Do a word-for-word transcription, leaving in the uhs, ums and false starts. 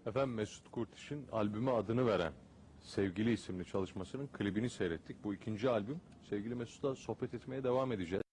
Efendim Mesut Kurtiş'in albüme adını veren Sevgili isimli çalışmasının klibini seyrettik. Bu ikinci albüm. Sevgili Mesut'la sohbet etmeye devam edeceğiz.